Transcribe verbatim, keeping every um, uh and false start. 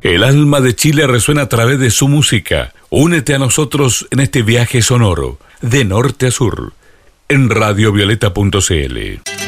El alma de Chile resuena a través de su música. Únete a nosotros en este viaje sonoro, de norte a sur, en radio violeta punto c l.